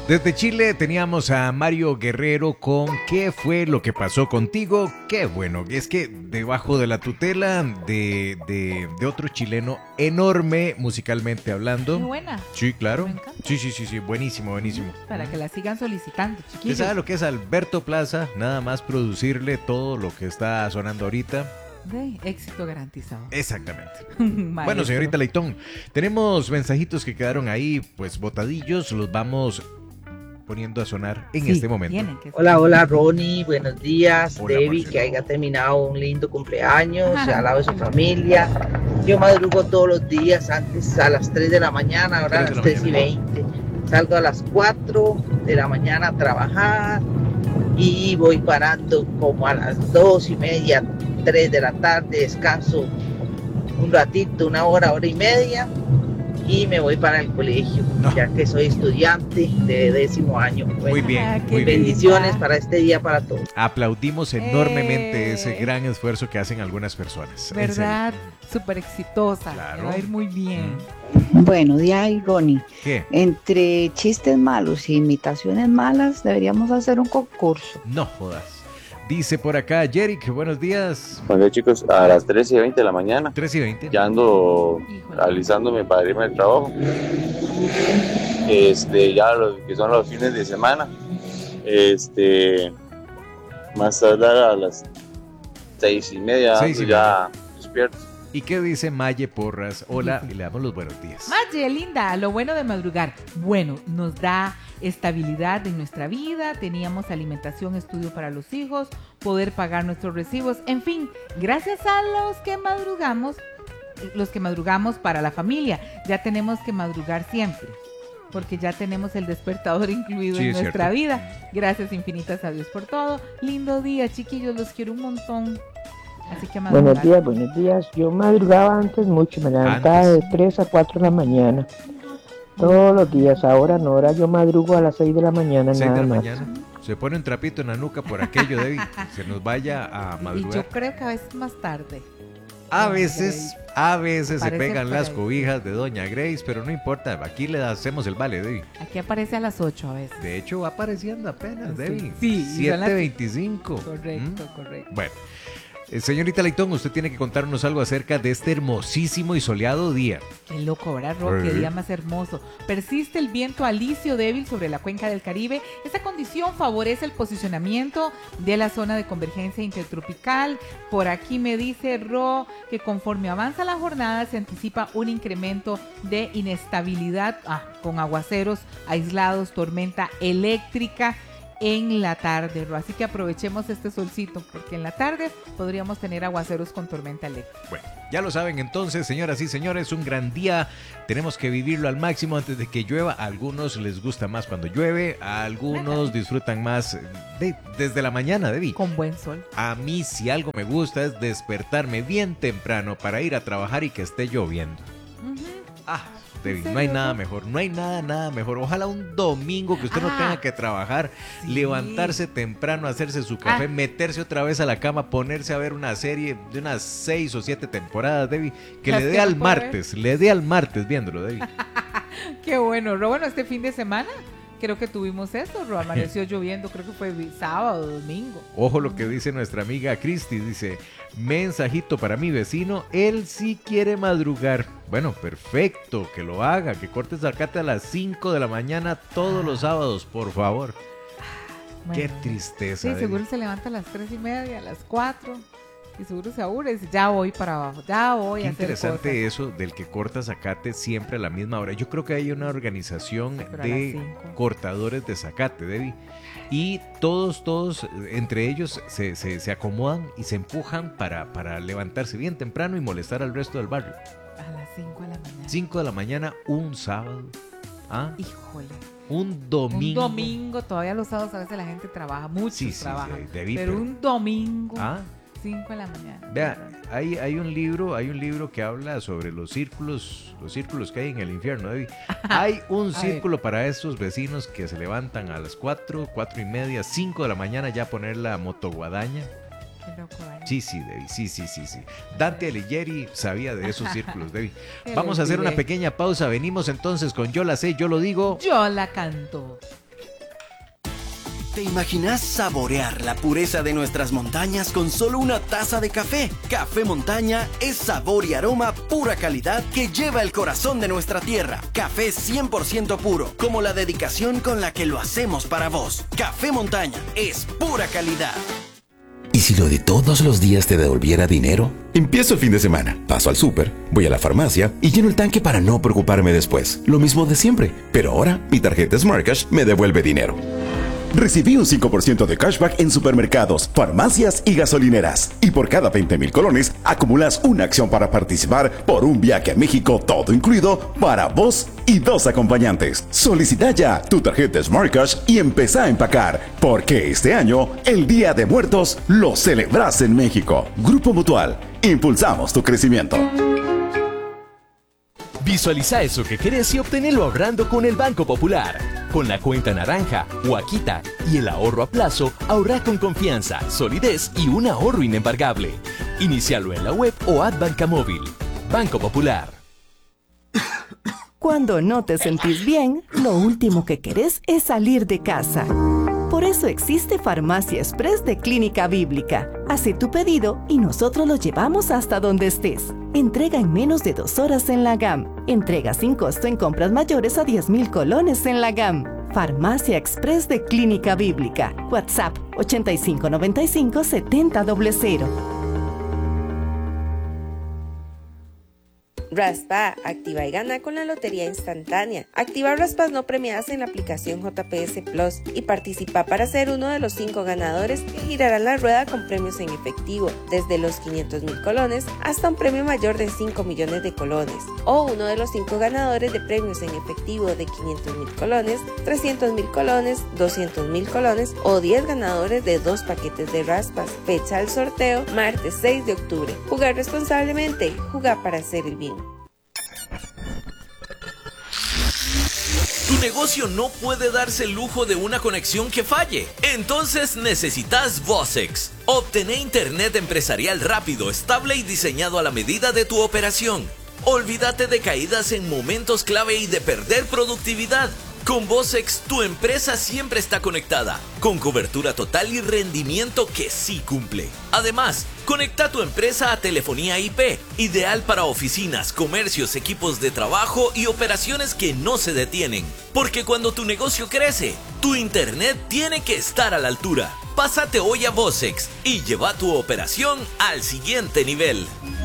Desde Chile teníamos a Mario Guerrero con ¿Qué fue lo que pasó contigo? Qué bueno, es que debajo de la tutela de otro chileno enorme musicalmente hablando. Qué buena. Sí, claro. Me encanta. Sí, buenísimo, buenísimo. Para que la sigan solicitando, ¿Usted chiquillos. sabe lo que es Alberto Plaza? Nada más producirle todo lo que está sonando ahorita. De éxito garantizado. Exactamente. Maestro. Bueno, señorita Leitón, tenemos mensajitos que quedaron ahí, pues botadillos, los vamos poniendo a sonar en Sí, este momento. tienen que Hola, hola Ronnie, buenos días. Hola, Debbie, Marcelo. que haya terminado un lindo cumpleaños, al lado de su familia. Yo madrugo todos los días, antes a las 3 de la mañana, ahora a 3 de las la 3:20. Salgo a las 4 de la mañana a trabajar y voy parando como a las 2:30, 3 de la tarde, descanso un ratito, una hora, hora y media y me voy para el colegio, No. ya que soy estudiante de 10º año. Muy Bueno, bien, Ah, qué muy bien. bendiciones linda. para este día, para todos. Aplaudimos enormemente ese gran esfuerzo que hacen algunas personas. En ¿Verdad? serio. Súper exitosa. Claro. Le va a ir muy bien. Buenos días, Ronnie. ¿Qué? Entre chistes malos y imitaciones malas deberíamos hacer un concurso. No jodas. Dice por acá Jerick, buenos días. Bueno, chicos, a las 13:20 de la mañana 3:20. ya ando Híjole. alistándome para irme al trabajo. Ya los que son los fines de semana. Más tardar a las 6:30 ando 6:30. ya despierto. ¿Y qué dice Maye Porras? Hola, y le damos los buenos días. Maye, linda, lo bueno de madrugar. Bueno, nos da estabilidad en nuestra vida, teníamos alimentación, estudio para los hijos, poder pagar nuestros recibos, en fin, gracias a los que madrugamos para la familia, ya tenemos que madrugar siempre, porque ya tenemos el despertador incluido Sí, en es nuestra cierto. vida. Gracias infinitas a Dios por todo. Lindo día, chiquillos, los quiero un montón. Así que a madrugar. Buenos días. Yo madrugaba antes mucho, me levantaba Antes. de 3 a 4 de la mañana. Todos los días, ahora no, ahora yo madrugo a las 6 de la mañana 6 de nada la más. mañana. Se pone un trapito en la nuca por aquello, Debbie. Se nos vaya a Y madrugar. yo creo que a veces más tarde. A veces se Parece pegan por las ahí. cobijas de Doña Grace, pero no importa. Aquí le hacemos el vale, Debbie. Aquí aparece a las 8 a veces. De hecho, va apareciendo apenas, Sí, Debbie. sí, y son las- 7:25. Correcto, correcto. Bueno, señorita Leitón, usted tiene que contarnos algo acerca de este hermosísimo y soleado día. Qué loco, ¿verdad, Rob? Qué Sí. día más hermoso. Persiste el viento alisio débil sobre la cuenca del Caribe. Esta condición favorece el posicionamiento de la zona de convergencia intertropical. Por aquí me dice Ro que conforme avanza la jornada se anticipa un incremento de inestabilidad con aguaceros aislados, tormenta eléctrica en la tarde, Ro. Así que aprovechemos este solcito porque en la tarde podríamos tener aguaceros con tormenta eléctrica. Bueno, ya lo saben entonces, señoras y señores, un gran día. Tenemos que vivirlo al máximo antes de que llueva. A algunos les gusta más cuando llueve, a algunos disfrutan más desde la mañana, Debbie. Con buen sol. A mí si algo me gusta es despertarme bien temprano para ir a trabajar y que esté lloviendo. Ujú. Ah, Debbie, ¿En no hay serio? nada mejor, no hay nada mejor. Ojalá un domingo que usted no tenga que trabajar, sí. levantarse temprano, hacerse su café, Ah. meterse otra vez a la cama, ponerse a ver una serie de unas 6 o 7 temporadas, Debbie, que Las le dé que no al puedo ver. martes, le dé al martes viéndolo, Debbie. Qué bueno, Ro. Bueno, este fin de semana creo que tuvimos esto, Ro. Amaneció lloviendo, creo que fue sábado, domingo. Ojo lo que dice nuestra amiga Cristi, dice, mensajito para mi vecino, él sí quiere madrugar. Bueno, perfecto, que lo haga, que corte zacate a las 5 de la mañana todos los sábados, por favor. Qué Bueno, tristeza. Sí, Debbie. seguro se levanta a las 3:30, a las 4. Y seguro se aburre y dice, ya voy para abajo, ya voy Qué a hacer interesante cosas. eso del que corta zacate siempre a la misma hora. Yo creo que hay una organización Pero a de las 5. cortadores de zacate, Debbie. Y todos, entre ellos se acomodan y se empujan para levantarse bien temprano y molestar al resto del barrio. A las 5 de la mañana. 5 de la mañana, un sábado. ¿Ah? Híjole. Un domingo. Un domingo, todavía los sábados a veces la gente trabaja, muchos Sí, sí, trabajan. sí, Debbie, pero pero- un domingo, Ah, 5 de la mañana. vea, hay un libro que habla sobre los círculos que hay en el infierno, Debbie. Hay un A círculo para estos vecinos que se levantan a las 4:30, 5 de la mañana ya a poner la motoguadaña. Qué loco, ¿verdad? Sí, Debbie, sí. Dante Alighieri sabía de esos círculos, Debbie. Qué Vamos a hacer una olvidé. pequeña pausa. Venimos entonces con Yo la sé, yo lo digo. Yo la canto. ¿Te imaginas saborear la pureza de nuestras montañas con solo una taza de café? Café Montaña es sabor y aroma pura calidad que lleva el corazón de nuestra tierra. Café 100% puro, como la dedicación con la que lo hacemos para vos. Café Montaña es pura calidad. ¿Y si lo de todos los días te devolviera dinero? Empiezo el fin de semana, paso al súper, voy a la farmacia y lleno el tanque para no preocuparme después. Lo mismo de siempre, pero ahora mi tarjeta Smart Cash me devuelve dinero. Recibí un 5% de cashback en supermercados, farmacias y gasolineras. Y por cada 20,000 colones, acumulas una acción para participar por un viaje a México, todo incluido, para vos y 2 acompañantes. Solicita ya tu tarjeta Smart Cash y empezá a empacar, porque este año, el Día de Muertos, lo celebras en México. Grupo Mutual, impulsamos tu crecimiento. Visualiza eso que querés y obtenelo ahorrando con el Banco Popular. Con la cuenta naranja, Huaquita y el ahorro a plazo, ahorra con confianza, solidez y un ahorro inembargable. Inicialo en la web o app Banca Móvil. Banco Popular. Cuando no te sentís bien, lo último que querés es salir de casa. Por eso existe Farmacia Express de Clínica Bíblica. Hace tu pedido y nosotros lo llevamos hasta donde estés. Entrega en menos de 2 horas en la GAM. Entrega sin costo en compras mayores a 10,000 colones en la GAM. Farmacia Express de Clínica Bíblica. WhatsApp 8595-7000. Raspa, activa y gana con la lotería instantánea. Activa raspas no premiadas en la aplicación JPS Plus y participa para ser uno de los 5 ganadores que girarán la rueda con premios en efectivo, desde los 500,000 colones hasta un premio mayor de 5 millones de colones, o uno de los 5 ganadores de premios en efectivo de 500,000 colones, 300,000 colones, 200,000 colones o 10 ganadores de 2 paquetes de raspas. Fecha del sorteo, martes 6 de octubre. Jugar responsablemente, jugar para hacer el bien. Tu negocio no puede darse el lujo de una conexión que falle. Entonces necesitas Vocex. Obtené internet empresarial rápido, estable y diseñado a la medida de tu operación. Olvídate de caídas en momentos clave y de perder productividad. Con Vocex, tu empresa siempre está conectada, con cobertura total y rendimiento que sí cumple. Además, conecta tu empresa a telefonía IP, ideal para oficinas, comercios, equipos de trabajo y operaciones que no se detienen. Porque cuando tu negocio crece, tu internet tiene que estar a la altura. Pásate hoy a Vocex y lleva tu operación al siguiente nivel.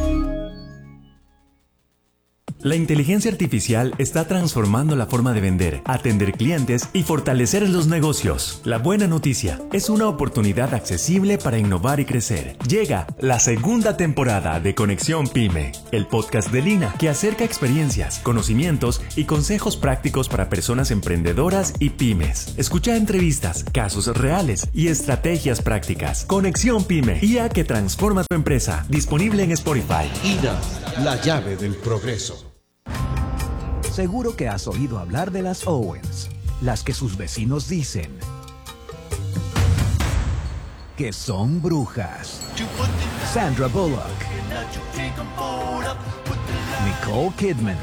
La inteligencia artificial está transformando la forma de vender, atender clientes y fortalecer los negocios. La buena noticia es una oportunidad accesible para innovar y crecer. Llega la segunda temporada de Conexión Pyme, el podcast de Lina que acerca experiencias, conocimientos y consejos prácticos para personas emprendedoras y pymes. Escucha entrevistas, casos reales y estrategias prácticas. Conexión Pyme, IA que transforma tu empresa. Disponible en Spotify. INA, la llave del progreso. Seguro que has oído hablar de las Owens, las que sus vecinos dicen que son brujas. Sandra Bullock, Nicole Kidman.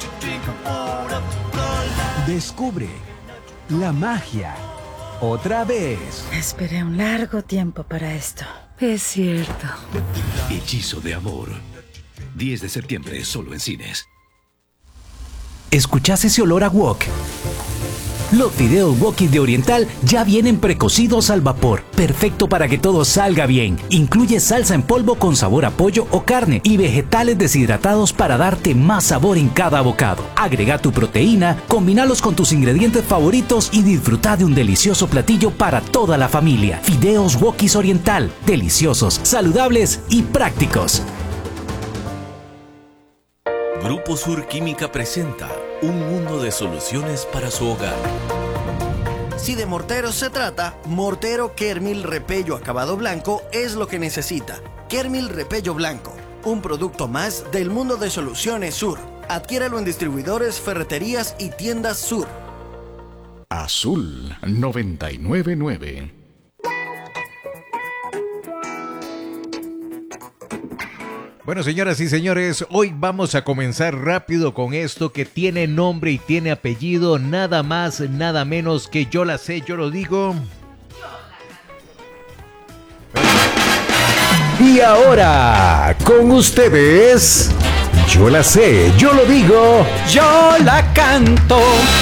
Descubre la magia otra vez. Esperé un largo tiempo para esto. Es cierto. Hechizo de amor. 10 de septiembre solo en cines. ¿Escuchás ese olor a wok? Los fideos wokis de Oriental ya vienen precocidos al vapor, perfecto para que todo salga bien. Incluye salsa en polvo con sabor a pollo o carne y vegetales deshidratados para darte más sabor en cada bocado. Agrega tu proteína, combínalos con tus ingredientes favoritos y disfruta de un delicioso platillo para toda la familia. Fideos wokis Oriental, deliciosos, saludables y prácticos. Grupo Sur Química presenta un mundo de soluciones para su hogar. Si de morteros se trata, Mortero Kermil Repello Acabado Blanco es lo que necesita. Kermil Repello Blanco, un producto más del mundo de Soluciones Sur. Adquiéralo en distribuidores, ferreterías y tiendas Sur. Azul 99.9. Bueno, señoras y señores, hoy vamos a comenzar rápido con esto que tiene nombre y tiene apellido, nada más, nada menos que yo la sé, yo lo digo. Yo Y ahora, con ustedes, yo la sé, yo lo digo, yo la canto.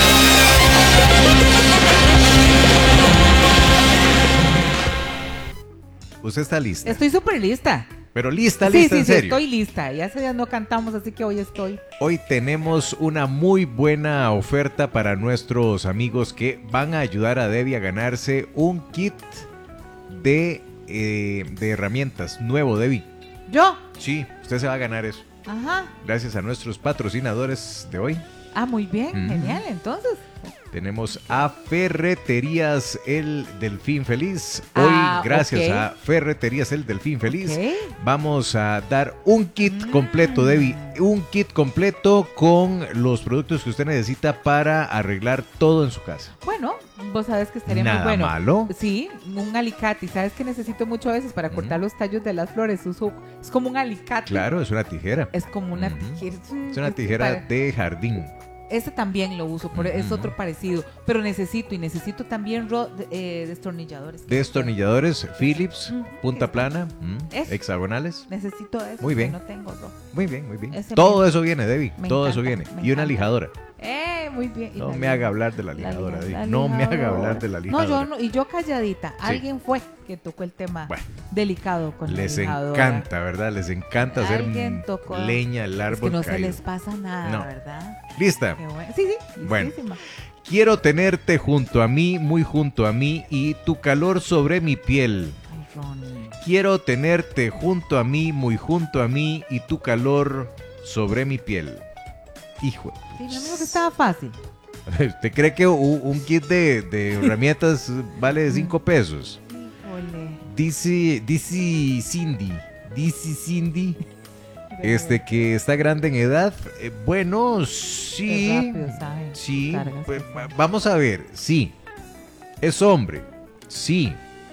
¿Usted está lista? Estoy súper lista. Pero lista, Sí, en serio. estoy lista. Ya hace días no cantamos, así que hoy estoy. Hoy tenemos una muy buena oferta para nuestros amigos que van a ayudar a Debbie a ganarse un kit de herramientas nuevo, Debbie. ¿Yo? Sí, usted se va a ganar eso. Ajá. Gracias a nuestros patrocinadores de hoy. Ah, muy bien, genial. Entonces, tenemos a Ferreterías El Delfín Feliz. Hoy, gracias a Ferreterías El Delfín Feliz, vamos a dar un kit completo, Debbie. Un kit completo con los productos que usted necesita para arreglar todo en su casa. bueno, vos sabes que estaría Nada muy bueno. malo. Sí, un alicate. ¿Y sabes que necesito mucho a veces para cortar los tallos de las flores? Uso, es como un alicate. Claro, es una tijera. Es como una tijera. Es una tijera de jardín. Ese también lo uso, es otro parecido. Pero necesito también destornilladores. Destornilladores Phillips, punta plana, Eso. hexagonales. Necesito eso. Muy bien. Que no tengo, ¿no? Muy bien, muy bien. Ese Todo eso viene, Debbie. me Todo encanta, eso viene. me Y una encanta. lijadora. Muy bien. Y No la me haga hablar de la lijadora, Debbie. No me haga hablar de la lijadora. No, yo no, y yo calladita. Alguien fue que tocó el tema delicado con Les la lijadora. encanta, ¿verdad? Les encanta hacer Alguien tocó. leña al árbol Es que no caído. se les pasa nada, No. ¿verdad? ¿Lista? Qué bueno. Sí, Bueno. listísima. Quiero tenerte junto a mí, muy junto a mí, y tu calor sobre mi piel. Ay, Ronnie. Quiero tenerte junto a mí, muy junto a mí, y tu calor sobre mi piel. Hijo. Sí, mi amigo que estaba fácil. ¿Usted cree que un kit de herramientas vale 5 pesos? Híjole. Dice Cindy, que está grande en edad. Bueno, sí. Es rápido, ¿sabe? Sí. Cargas, Pues, vamos a ver, sí. Es hombre, sí.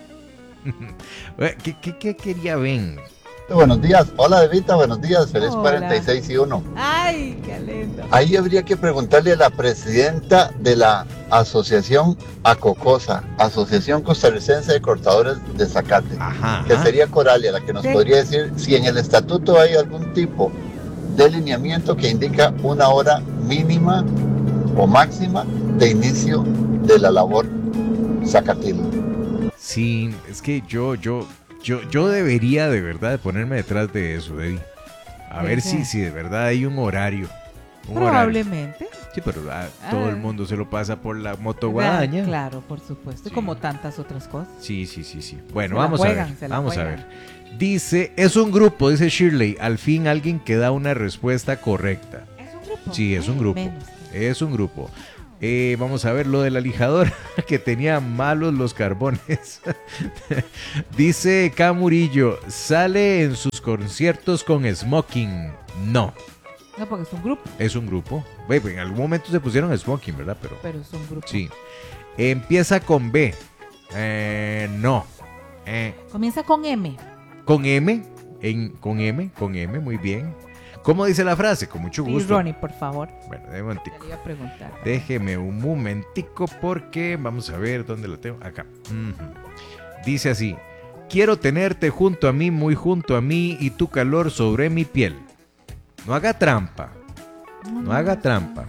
¿Qué quería Ben? Buenos días, hola Devita, buenos días, feliz Hola. 46 y 1. Ay, qué lindo. Ahí habría que preguntarle a la presidenta de la asociación ACOCOSA, Asociación Costarricense de Cortadores de Zacate, que sería Coralia, la que nos Sí. podría decir si en el estatuto hay algún tipo de lineamiento que indica una hora mínima o máxima de inicio de la labor zacatil. Sí, es que yo debería de verdad de ponerme detrás de eso, Debbie. A ¿De ver qué? si de verdad hay un horario. Probablemente. Sí, pero todo el mundo se lo pasa por la motoguadaña. Claro, por supuesto. Como tantas otras cosas. Sí. Bueno, Se la vamos juegan, a ver. se la Vamos a juegan. ver. Dice, es un grupo, dice Shirley. Al fin alguien que da una respuesta correcta. ¿Es un grupo? Sí, es un grupo. menos. Es un grupo. Vamos a ver lo de la lijadora que tenía malos los carbones. Dice Camurillo, sale en sus conciertos con smoking. No, No, porque es un grupo. es un grupo. Bueno, en algún momento se pusieron smoking, ¿verdad? Pero es un grupo. Sí. Empieza con B. No. Comienza con M. Con M. Con M, muy bien. ¿Cómo dice la frase? Con mucho Sí, gusto. Ronnie, por favor. Bueno, de momentico. Te iba a preguntar. Déjeme un momentico porque vamos a ver dónde lo tengo. Acá. Dice así. Quiero tenerte junto a mí, muy junto a mí, y tu calor sobre mi piel. No haga trampa. No haga trampa.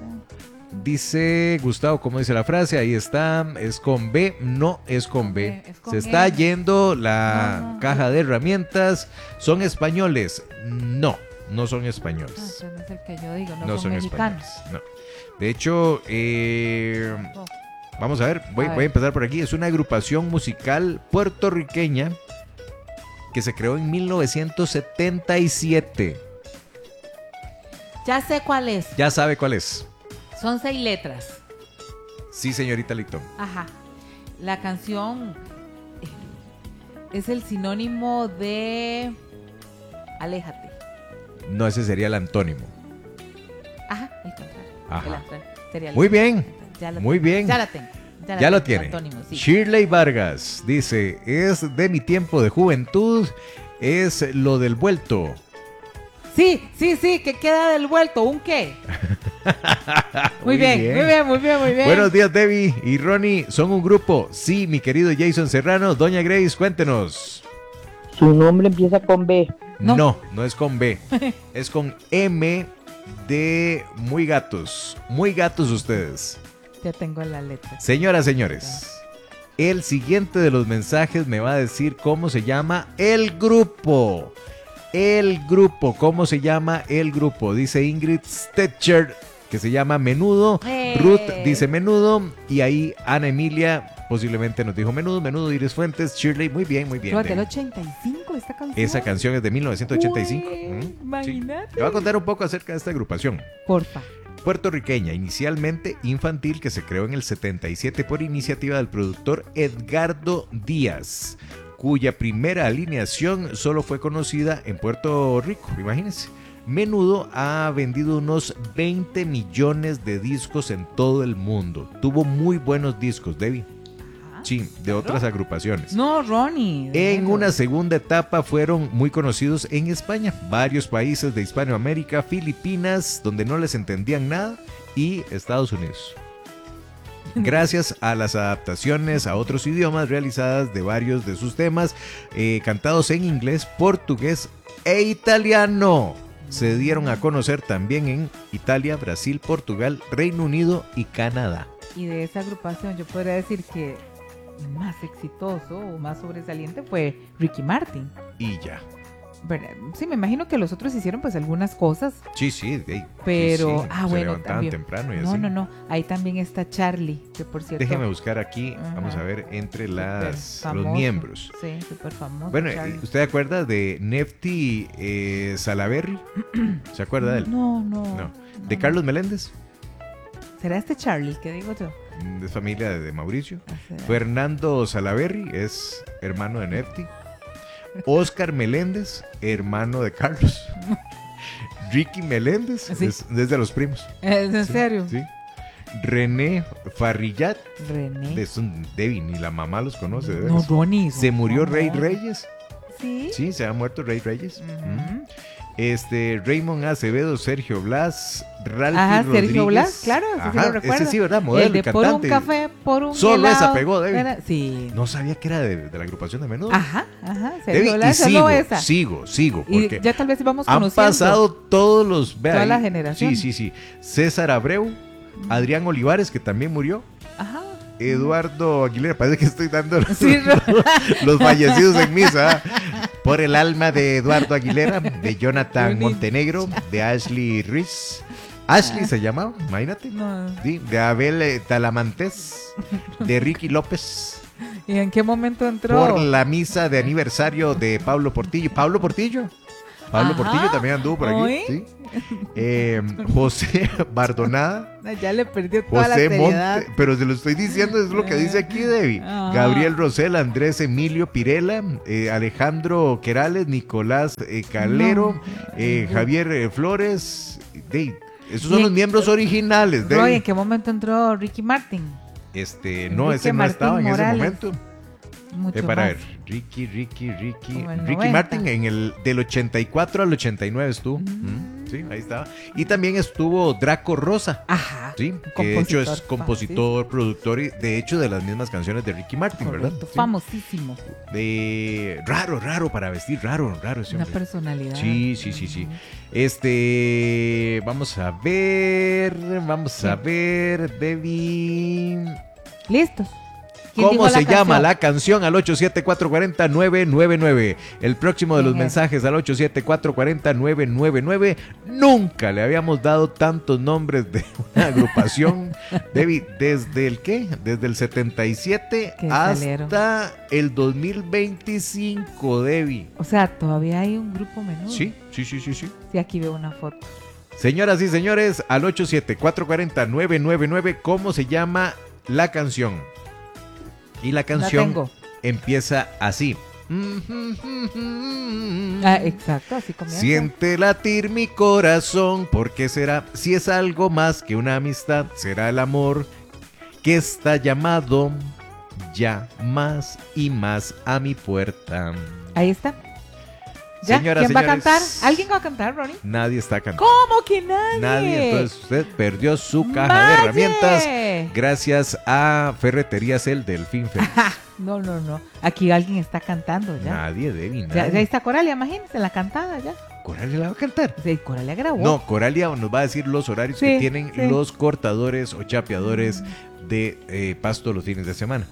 Dice Gustavo, ¿cómo dice la frase? Ahí está. Es con B. No es con B. es con Se está M. yendo la caja de herramientas. ¿Son españoles? No. No son españoles. Ese no es el que yo digo, No son mexicanos. españoles. No. De hecho, vamos a ver, voy a empezar por aquí. Es una agrupación musical puertorriqueña que se creó en 1977. Ya sé cuál es. Ya sabe cuál es. Son 6 letras. Sí, señorita Licton. Ajá. La canción es el sinónimo de Aléjate. No, ese sería el antónimo. Ajá, el contrario. Ajá. El antónimo sería el Muy antónimo. bien. Ya la Muy tengo. bien. Ya la tengo. Ya lo tengo, tiene. el antónimo, sí. Shirley Vargas dice, es de mi tiempo de juventud, es lo del vuelto. Sí, que queda del vuelto. ¿Un qué? Muy bien. Buenos días, Debbie y Ronnie. ¿Son un grupo? Sí, mi querido Jason Serrano. Doña Grace, cuéntenos. Su nombre empieza con B. No es con B. Es con M de muy gatos. Muy gatos ustedes. Ya tengo la letra. Señoras, señores, el siguiente de los mensajes me va a decir cómo se llama el grupo. El grupo, ¿cómo se llama el grupo? Dice Ingrid Stetcher que se llama Menudo. Ruth dice Menudo. Y ahí Ana Emilia posiblemente nos dijo Menudo, Iris Fuentes, Shirley. Muy bien, muy bien. ¿No, del 85 esta canción? Esa canción es de 1985. Imagínate. Sí. Te voy a contar un poco acerca de esta agrupación. Porfa. Puertorriqueña, inicialmente infantil, que se creó en el 77 por iniciativa del productor Edgardo Díaz, cuya primera alineación solo fue conocida en Puerto Rico, imagínense. Menudo ha vendido unos 20 millones de discos en todo el mundo. Tuvo muy buenos discos, Debbie. Sí, de otras agrupaciones. No, Ronnie. En una segunda etapa fueron muy conocidos en España, varios países de Hispanoamérica, Filipinas, donde no les entendían nada, y Estados Unidos. Gracias a las adaptaciones a otros idiomas realizadas de varios de sus temas, cantados en inglés, portugués e italiano, se dieron a conocer también en Italia, Brasil, Portugal, Reino Unido y Canadá. Y de esa agrupación yo podría decir que más exitoso o más sobresaliente fue Ricky Martin. Y ya. Sí, me imagino que los otros hicieron pues algunas cosas. Sí, pero, se bueno, levantaban también temprano y no, así. No, ahí también está Charlie, que por cierto. Déjeme buscar aquí, vamos a ver, entre los miembros. Sí, súper famoso. Bueno, Charlie. ¿usted acuerda de Nefti Salaberry? ¿Se acuerda de él? No. ¿De Carlos Meléndez? ¿Será este Charlie que digo yo? Es familia de Mauricio. Fernando Salaberry es hermano de Nefti. Oscar Meléndez, hermano de Carlos. Ricky Meléndez, ¿sí? es de los primos. ¿Es en serio? Sí. René Farrillat. René. Debbie, ni la mamá los conoce. No, Ronnie. Se murió Rey Reyes. Sí. Sí, se ha muerto Rey Reyes. Raymond Acevedo, Sergio Blas, Ralphie Rodríguez. Sergio Blas, claro, sí lo recuerdo. Ese sí, ¿verdad? Modelo, el de cantante. Por un café, por un Solo helado. esa pegó, Debbie. Sí. No sabía que era de la agrupación de Menudo. Ajá, Sergio Debbie, Blas, y solo esa. sigo. Y Porque ya tal vez vamos han conociendo. pasado todos los... Toda la generación. Sí. César Abreu, Adrián Olivares, que también murió. Ajá. Eduardo Aguilera, parece que estoy dando los fallecidos en misa. Por el alma de Eduardo Aguilera, de Jonathan Montenegro, de Ashley Ruiz. Ashley se llamaba, imagínate. No. Sí, de Abel Talamantes, de Ricky López. ¿Y en qué momento entró? Por la misa de aniversario de Pablo Portillo. Pablo Portillo también anduvo por aquí. ¿Sí? José Bardonada. Ya le perdió toda la seriedad. Monte, pero se lo estoy diciendo, es lo que dice aquí, Debbie. Gabriel Rosell, Andrés Emilio Pirela, Alejandro Querales, Nicolás Calero, Javier Flores. Esos son los miembros originales. Roy, ¿en qué momento entró Ricky Martin? No, ese no estaba en ese momento. Para más. ver, Ricky Martin del 84 al 89 estuvo. Sí, ahí estaba. Y también estuvo Draco Rosa. Ajá. Sí, que de hecho es compositor, productor y de hecho de las mismas canciones de Ricky Martin. Correcto, ¿verdad? Famosísimo. Raro para vestir, raro ese una hombre. personalidad. Sí. Vamos a ver, Debbie. Listos. ¿Cómo se llama la canción? Al 874-40-999. El próximo de los mensajes al 874-40-999. Nunca le habíamos dado tantos nombres de una agrupación. Debbie, ¿desde el qué? Desde el 77 hasta el 2025, Debbie. O sea, todavía hay un grupo Menudo. Sí. Sí, aquí veo una foto. Señoras y señores, al 874-40-999. ¿Cómo se llama la canción? Y la canción empieza así. Exacto, así comienza. Siente latir mi corazón, ¿por qué será? Si es algo más que una amistad, será el amor que está llamado ya más y más a mi puerta. Ahí está. ¿Ya? Señoras, ¿Quién va a señores, cantar? ¿Alguien va a cantar, Ronnie? Nadie está cantando. ¿Cómo que nadie? Nadie, entonces usted perdió su caja de herramientas gracias a Ferreterías El Delfín Feliz. No. Aquí alguien está cantando ya. Nadie, Debbie, Ya nadie. está Coralia, imagínense, la cantada ya. ¿Coralia la va a cantar? Sí, Coralia grabó. No, Coralia nos va a decir los horarios Sí, que tienen sí. los cortadores o chapeadores de pasto los fines de semana.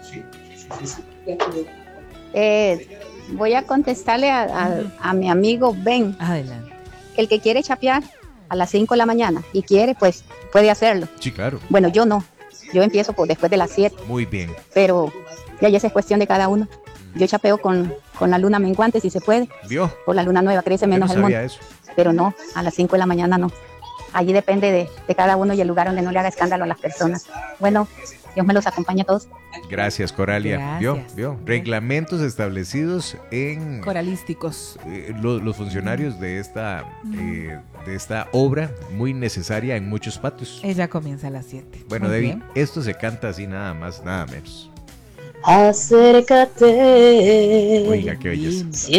Voy a contestarle a mi amigo Ben. Adelante. El que quiere chapear a las 5 de la mañana y quiere, pues puede hacerlo. Sí, claro. Bueno, yo no. Yo empiezo después de las 7, Muy bien. pero ya esa es cuestión de cada uno. Yo chapeo con la luna menguante si se puede. ¿Vio? Por la luna nueva crece Yo menos no el mundo. sabía eso. Pero no, a las 5 de la mañana no. Allí depende de cada uno y el lugar donde no le haga escándalo a las personas. Bueno, Dios me los acompañe a todos. Gracias, Coralia. Gracias. ¿Vio? Reglamentos establecidos en Coralísticos. los funcionarios de esta obra muy necesaria en muchos patios. Ella comienza a las 7. Bueno, Muy Debbie, bien. esto se canta así nada más, nada menos. Acércate. Oiga, qué belleza. Si